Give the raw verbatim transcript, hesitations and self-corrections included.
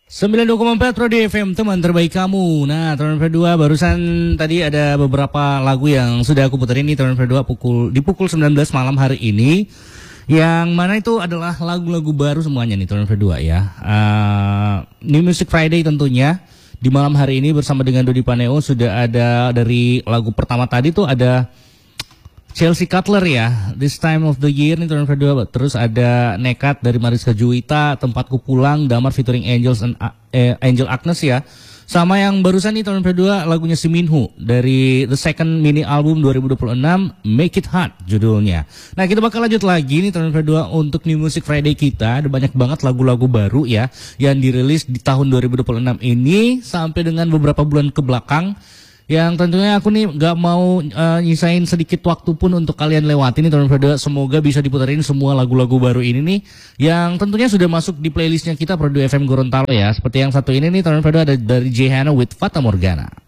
sembilan puluh dua koma empat Prodi F M, teman terbaik kamu. Nah, teman dua barusan tadi ada beberapa lagu yang sudah aku puterin nih teman dua pukul di pukul sembilan belas malam hari ini. Yang mana itu adalah lagu-lagu baru semuanya nih teman dua ya. Uh, New Music Friday tentunya. Di malam hari ini bersama dengan Dodi Paneo sudah ada dari lagu pertama tadi tuh ada Chelsea Cutler ya, This Time of the Year nih tahun kedua. Terus ada Nekat dari Mariska Juwita, Tempatku Pulang, Damar featuring Angels and, eh, Angel Agnes ya. Sama yang barusan nih tahun kedua lagunya si Minho dari The Second Mini Album dua ribu dua puluh enam, Make It Hard judulnya. Nah kita bakal lanjut lagi nih tahun kedua untuk New Music Friday kita. Ada banyak banget lagu-lagu baru ya yang dirilis di tahun dua ribu dua puluh enam ini sampai dengan beberapa bulan ke belakang. Yang tentunya aku nih gak mau uh, nyisain sedikit waktu pun untuk kalian lewatin nih tahun kedua. Semoga bisa diputarin semua lagu-lagu baru ini nih yang tentunya sudah masuk di playlistnya kita Prodi F M Gorontalo ya. Seperti yang satu ini nih tahun kedua ada dari Jehana with Fata Morgana.